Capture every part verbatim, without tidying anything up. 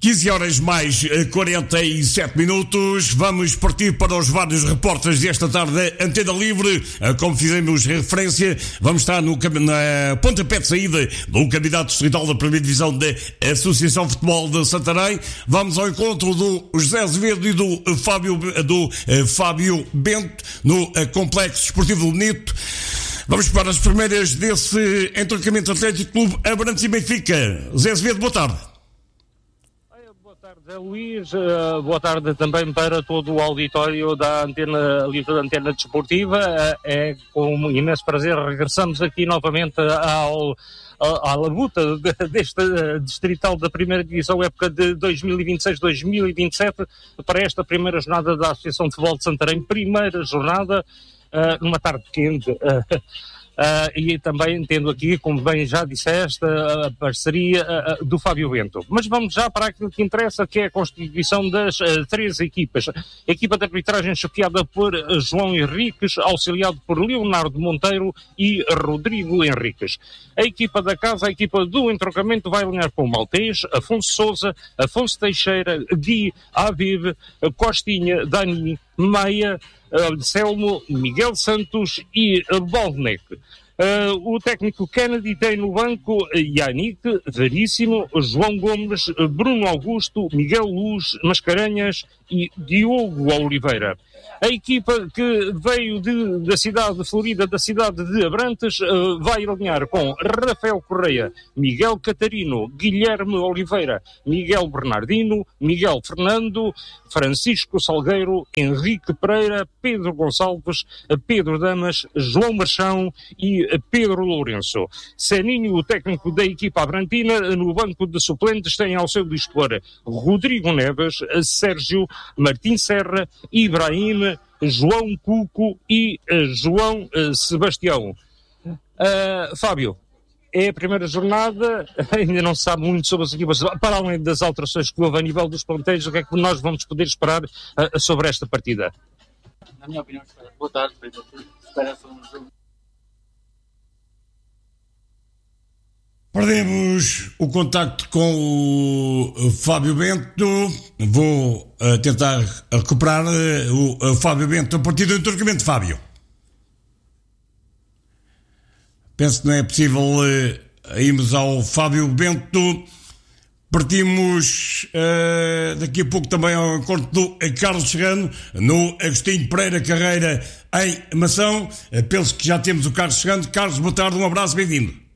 quinze horas mais quarenta e sete minutos. Vamos partir para os vários repórteres desta tarde da Antena Livre. Como fizemos referência, vamos estar no, na pontapé de saída do candidato distrital da primeira divisão da Associação de Futebol de Santarém. Vamos ao encontro do José Azevedo e do Fábio, do Fábio Bento no Complexo Desportivo do Bonito. Vamos para as primeiras desse entroncamento Atlético Clube Abrantes e Benfica. José Azevedo, boa tarde. Boa tarde, Zé Luís. Uh, boa tarde também para todo o auditório da Antena Livre, da Antena Desportiva. Uh, é com imenso prazer regressamos aqui novamente ao, à, à labuta deste uh, distrital da primeira divisão, época de dois mil e vinte e seis dois mil e vinte e sete, para esta primeira jornada da Associação de Futebol de Santarém. Primeira jornada, uh, numa tarde quente. Uh, Uh, e também tendo aqui, como bem já disseste, a parceria uh, do Fábio Bento. Mas vamos já para aquilo que interessa, que é a constituição das uh, três equipas. A equipa de arbitragem chefiada por uh, João Henriques, auxiliado por Leonardo Monteiro e Rodrigo Henriques. A equipa da casa, a equipa do entroncamento, vai alinhar com Maltês, Afonso Sousa, Afonso Teixeira, Gui, Aviv, Costinha, Dani, Maia, Uh, Selmo, Miguel Santos e uh, Baldneck. Uh, o técnico Kennedy tem no banco uh, Yannick, Veríssimo, João Gomes, uh, Bruno Augusto, Miguel Luz, Mascarenhas e Diogo Oliveira. A equipa que veio de, da cidade de Florida, da cidade de Abrantes, uh, vai alinhar com Rafael Correia, Miguel Catarino, Guilherme Oliveira, Miguel Bernardino, Miguel Fernando, Francisco Salgueiro, Henrique Pereira, Pedro Gonçalves, Pedro Damas, João Marchão e Pedro Lourenço. Seninho, o técnico da equipa abrantina, no banco de suplentes tem ao seu dispor Rodrigo Neves, Sérgio, Martim Serra, Ibrahim, João Cuco e uh, João uh, Sebastião. Uh, Fábio, é a primeira jornada, ainda não se sabe muito sobre as equipas, para além das alterações que houve a nível dos plantéis, o que é que nós vamos poder esperar uh, sobre esta partida? Na minha opinião, boa tarde, espera-se um jogo. Perdemos o contacto com o Fábio Bento. Vou uh, tentar recuperar uh, o uh, Fábio Bento a partir do entroncamento. Fábio, penso que não é possível uh, irmos ao Fábio Bento. Partimos uh, daqui a pouco também ao encontro do uh, Carlos Serrano no Agostinho Pereira Carreira em Mação. Uh, penso que já temos o Carlos Serrano. Carlos, boa tarde, um abraço, bem-vindo.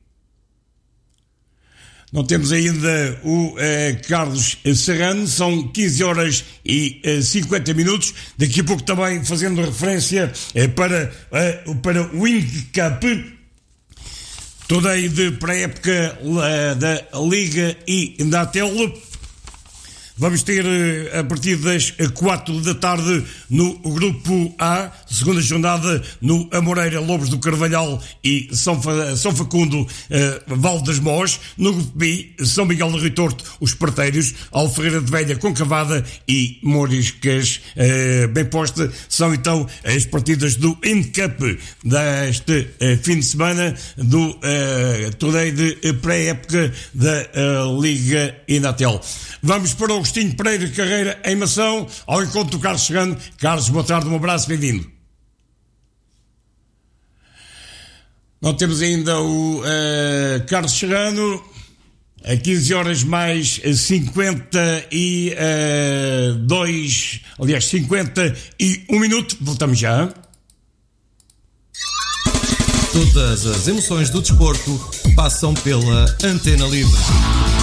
Não temos ainda o eh, Carlos Serrano, são quinze horas e eh, cinquenta minutos. Daqui a pouco também fazendo referência eh, para, eh, para o Incap, torneio de pré-época eh, da Liga e da Atel. Vamos ter a partir das quatro da tarde no Grupo A, segunda jornada no Amoreira, Lobos do Carvalhal e São, Fa, São Facundo, eh, Val das Mós. No Grupo B, São Miguel do Rio Torto, os Parteiros, Alferreira de Velha, Concavada e Moriscas, eh, bem posta. São então as partidas do Incap deste eh, fim de semana do eh, torneio de pré-época da eh, Liga Inatel. Vamos para o Agostinho Pereira Carreira em Mação, ao encontro do Carlos Serrano. Carlos, boa tarde, um abraço, bem-vindo. Não temos ainda o uh, Carlos Serrano. A quinze horas mais cinquenta e dois, aliás, cinquenta e um minuto. Voltamos já. Todas as emoções do desporto passam pela Antena Livre.